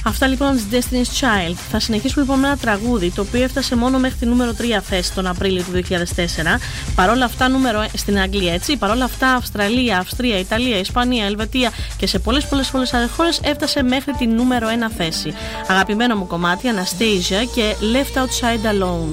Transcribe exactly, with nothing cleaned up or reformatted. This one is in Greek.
Αυτά λοιπόν της Destiny's Child. Θα συνεχίσουμε λοιπόν με ένα τραγούδι το οποίο έφτασε μόνο μέχρι τη νούμερο τρία θέση τον Απρίλιο του δύο χιλιάδες τέσσερα. Παρόλα αυτά, νούμερο στην Αγγλία, έτσι. Παρόλα αυτά, Αυστραλία, Αυστρία, Ιταλία, Ισπανία, Ελβετία και σε πολλές πολλές πολλές άλλες χώρες έφτασε μέχρι τη νούμερο ένα θέση. Αγαπημένο μου κομμάτι, Anastasia και Left Outside Alone.